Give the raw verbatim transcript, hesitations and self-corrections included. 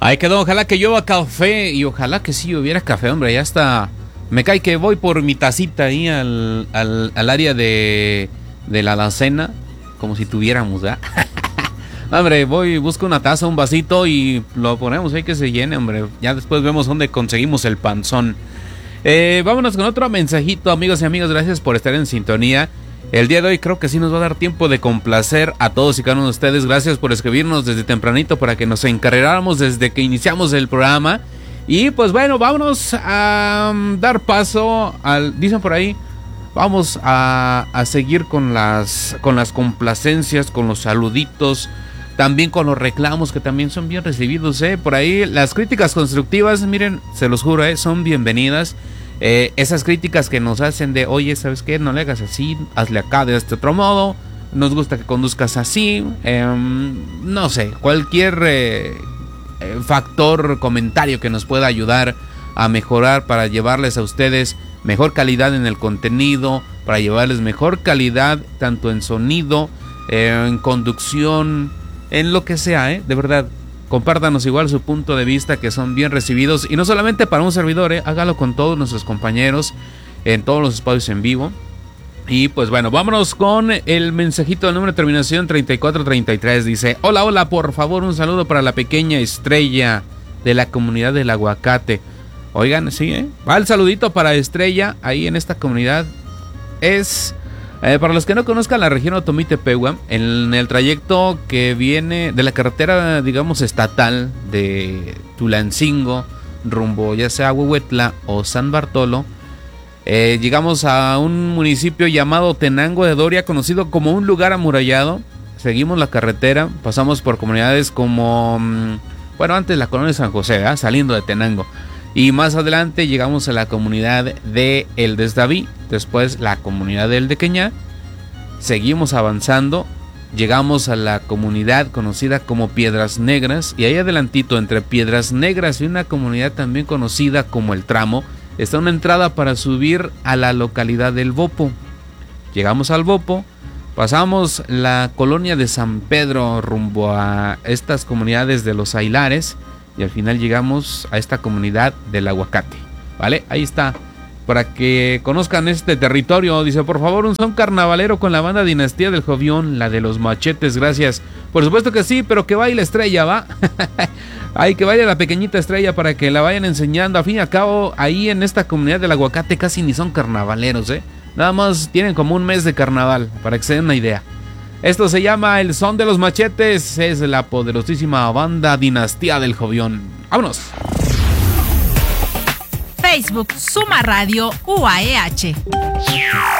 Ahí quedó, ojalá que llueva café y ojalá que sí hubiera café, hombre, ya está. Me cae que voy por mi tacita ahí al, al, al área de, de la alacena, como si tuviéramos, ¿verdad? Hombre, voy, busco una taza, un vasito y lo ponemos ahí que se llene, hombre. Ya después vemos dónde conseguimos el panzón. Eh, vámonos con otro mensajito, amigos y amigas, gracias por estar en sintonía. El día de hoy creo que sí nos va a dar tiempo de complacer a todos y cada uno de ustedes. Gracias por escribirnos desde tempranito para que nos encarregáramos desde que iniciamos el programa. Y pues bueno, vámonos a um, dar paso al... Dicen por ahí, vamos a, a seguir con las, con las complacencias, con los saluditos, también con los reclamos que también son bien recibidos, ¿eh? Por ahí las críticas constructivas, miren, se los juro, ¿eh? Son bienvenidas. Eh, esas críticas que nos hacen de, oye, ¿sabes qué? No le hagas así, hazle acá de este otro modo, nos gusta que conduzcas así, eh, no sé, cualquier eh, factor, comentario que nos pueda ayudar a mejorar para llevarles a ustedes mejor calidad en el contenido, para llevarles mejor calidad tanto en sonido, eh, en conducción, en lo que sea, ¿eh? De verdad. Compártanos igual su punto de vista, que son bien recibidos. Y no solamente para un servidor, ¿eh? Hágalo con todos nuestros compañeros en todos los espacios en vivo. Y pues bueno, vámonos con el mensajito del número de terminación treinta y cuatro treinta y tres. Dice, hola, hola, por favor, un saludo para la pequeña Estrella de la comunidad del Aguacate. Oigan, sí, ¿eh? Va el saludito para Estrella ahí en esta comunidad. Es... Eh, para los que no conozcan la región Otomí-Tepehua, en el trayecto que viene de la carretera, digamos, estatal de Tulancingo, rumbo ya sea Huehuetla o San Bartolo, eh, llegamos a un municipio llamado Tenango de Doria, conocido como un lugar amurallado. Seguimos la carretera, pasamos por comunidades como, bueno, antes la colonia de San José, ¿eh? Saliendo de Tenango. Y más adelante llegamos a la comunidad de El Desdaví, después la comunidad del Dequeñá. Seguimos avanzando, llegamos a la comunidad conocida como Piedras Negras. Y ahí adelantito, entre Piedras Negras y una comunidad también conocida como El Tramo, está una entrada para subir a la localidad del Bopo. Llegamos al Bopo, pasamos la colonia de San Pedro rumbo a estas comunidades de los Ailares. Y al final llegamos a esta comunidad del Aguacate, ¿vale? Ahí está, para que conozcan este territorio. Dice, por favor, un son carnavalero con la banda Dinastía del Jovión, la de los machetes, gracias. Por supuesto que sí, pero que baile Estrella, ¿va? Ay, que vaya la pequeñita Estrella para que la vayan enseñando. A fin y a cabo, ahí en esta comunidad del Aguacate casi ni son carnavaleros, ¿eh? Nada más tienen como un mes de carnaval, para que se den una idea. Esto se llama El Son de los Machetes. Es la poderosísima banda Dinastía del Jovión. ¡Vámonos! Facebook Suma Radio U A E H.